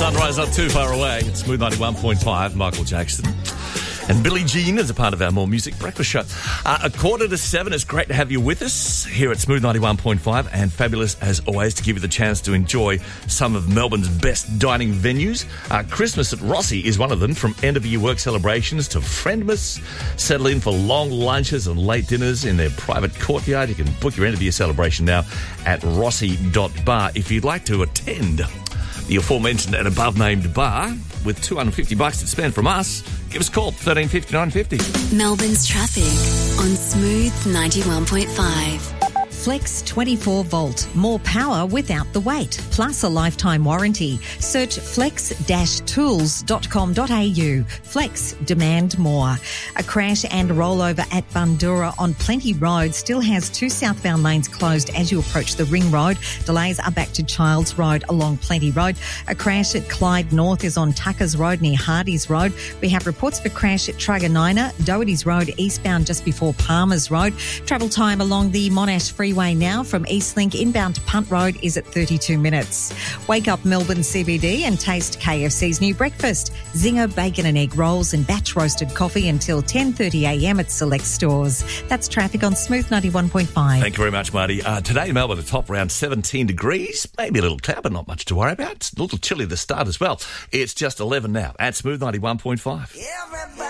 Sunrise not too far away. It's Smooth 91.5, Michael Jackson. And Billie Jean is a part of our More Music Breakfast Show. 6:45, it's great to have you with us here at Smooth 91.5, and fabulous as always to give you the chance to enjoy some of Melbourne's best dining venues. Christmas at Rossi is one of them, from end-of-year work celebrations to Friendmas. Settle in for long lunches and late dinners in their private courtyard. You can book your end-of-year celebration now at rossi.bar. If you'd like to attend the aforementioned and above-named bar with $250 to spend from us, give us a call, 1350 950. Melbourne's traffic on Smooth 91.5. Flex 24 volt, more power without the wait, plus a lifetime warranty. Search flex-tools.com.au. Flex, demand more. A crash and rollover at Bundoora on Plenty Road still has two southbound lanes closed as you approach the Ring Road. Delays are back to Childs Road along Plenty Road. A crash at Clyde North is on Tuckers Road near Hardy's Road. We have reports of a crash at Truganina, Doherty's Road eastbound just before Palmer's Road. Travel time along the Monash Freeway now from Eastlink inbound to Punt Road is at 32 minutes. Wake up Melbourne CBD and taste KFC's new breakfast. Zinger bacon and egg rolls and batch roasted coffee until 10:30am at select stores. That's traffic on Smooth 91.5. Thank you very much, Marty. Today in Melbourne, the top around 17 degrees. Maybe a little cloud, but not much to worry about. It's a little chilly at the start as well. It's just 11 now at Smooth 91.5.